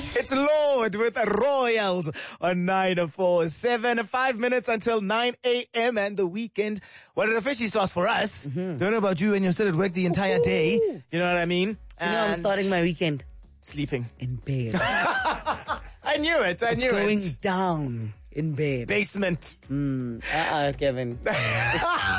It's Lord with Royals on 947. 5 minutes until 9 a.m. and the weekend. Well, it officially starts for us. Don't know about you when you're still at work the entire day. You know what I mean? I'm starting my weekend Sleeping. in bed. I knew it. Going down in bed. Basement. Kevin.